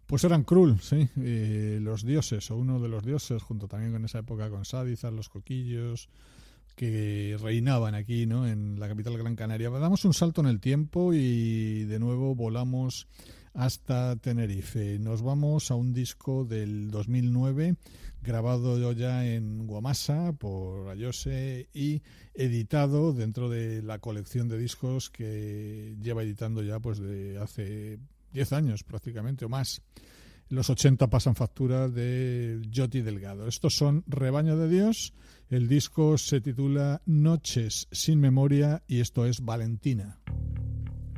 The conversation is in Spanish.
Pues eran Krull, sí, los dioses, o uno de los dioses, junto también con esa época con Sádizar, los coquillos, que reinaban aquí, ¿no?, en la capital Gran Canaria. Damos un salto en el tiempo y de nuevo volamos hasta Tenerife. Nos vamos a un disco del 2009, grabado ya en Guamasa por Ayose y editado dentro de la colección de discos que lleva editando ya pues de hace 10 años prácticamente o más. Los 80 pasan factura de Joti Delgado. Estos son Rebaño de Dios. El disco se titula Noches sin memoria y esto es Valentina.